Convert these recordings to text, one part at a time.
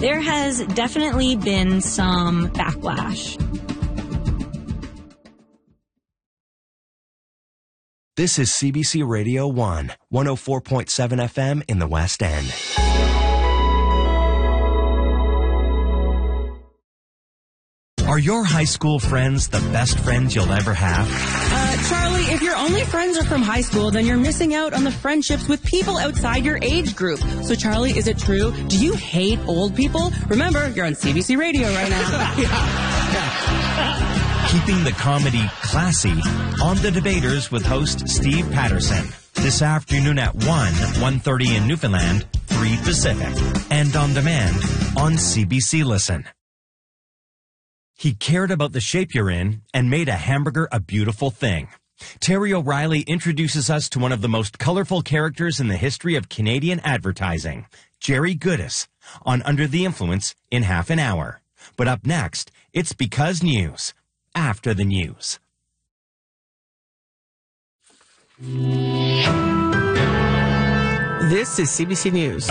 there has definitely been some backlash. This is CBC Radio 1, 104.7 FM in the West End. Are your high school friends the best friends you'll ever have? Charlie, if your only friends are from high school, then you're missing out on the friendships with people outside your age group. So, Charlie, is it true? Do you hate old people? Remember, you're on CBC Radio right now. Keeping the comedy classy on The Debaters with host Steve Patterson. This afternoon at 1:30 in Newfoundland, 3 Pacific. And on demand on CBC Listen. He cared about the shape you're in and made a hamburger a beautiful thing. Terry O'Reilly introduces us to one of the most colorful characters in the history of Canadian advertising, Jerry Goodis, on Under the Influence in half an hour. But up next, it's Because News. After the news. This is CBC News.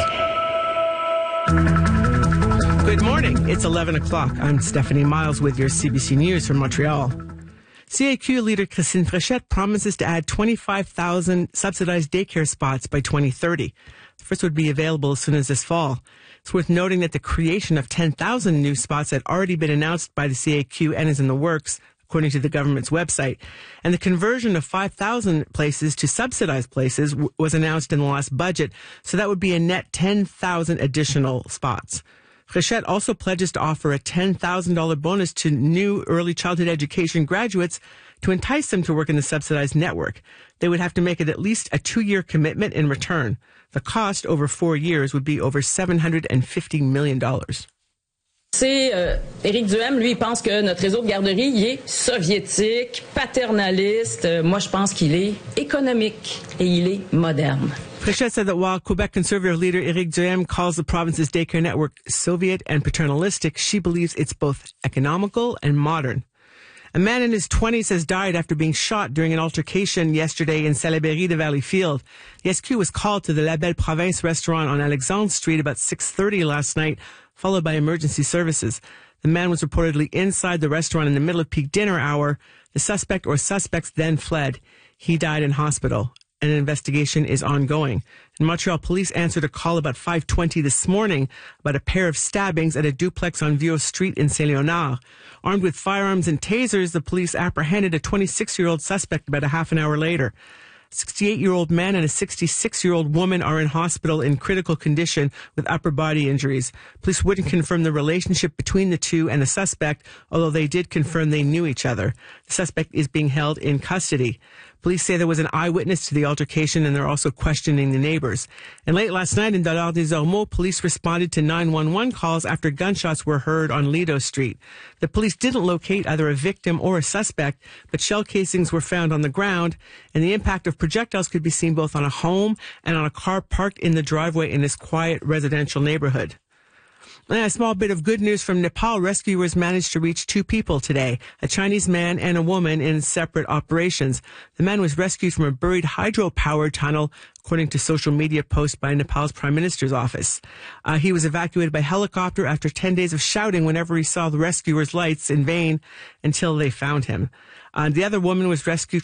Good morning. It's 11 o'clock. I'm Stephanie Miles with your CBC News from Montreal. CAQ leader Christine Fréchette promises to add 25,000 subsidized daycare spots by 2030. The first would be available as soon as this fall. It's worth noting that the creation of 10,000 new spots had already been announced by the CAQ and is in the works, according to the government's website. And the conversion of 5,000 places to subsidized places was announced in the last budget, so that would be a net 10,000 additional spots. Fréchette also pledges to offer a $10,000 bonus to new early childhood education graduates to entice them to work in the subsidized network. They would have to make it at least a 2-year commitment in return. The cost over 4 years would be over $750 million. Éric Duhem, lui, il pense que notre réseau de garderie, il est soviétique, paternaliste. Moi, je pense qu'il est économique et il est moderne. Fréchette said that while Quebec Conservative leader Éric Duhem calls the province's daycare network Soviet and paternalistic, she believes it's both economical and modern. A man in his 20s has died after being shot during an altercation yesterday in Salaberry de Valleyfield. The SQ was called to the La Belle Province restaurant on Alexandre Street about 6:30 last night, followed by emergency services. The man was reportedly inside the restaurant in the middle of peak dinner hour. The suspect or suspects then fled. He died in hospital. An investigation is ongoing. And Montreal police answered a call about 5:20 this morning about a pair of stabbings at a duplex on Vieux Street in Saint-Léonard. Armed with firearms and tasers, the police apprehended a 26-year-old suspect about a half an hour later. A 68-year-old man and a 66-year-old woman are in hospital in critical condition with upper body injuries. Police wouldn't confirm the relationship between the two and the suspect, although they did confirm they knew each other. The suspect is being held in custody. Police say there was an eyewitness to the altercation, and they're also questioning the neighbors. And late last night in Dollard des Ormeaux, police responded to 911 calls after gunshots were heard on Lido Street. The police didn't locate either a victim or a suspect, but shell casings were found on the ground, and the impact of projectiles could be seen both on a home and on a car parked in the driveway in this quiet residential neighborhood. And a small bit of good news from Nepal. Rescuers managed to reach 2 people today, a Chinese man and a woman in separate operations. The man was rescued from a buried hydropower tunnel, according to social media posts by Nepal's Prime Minister's office. He was evacuated by helicopter after 10 days of shouting whenever he saw the rescuers' lights in vain until they found him. The other woman was rescued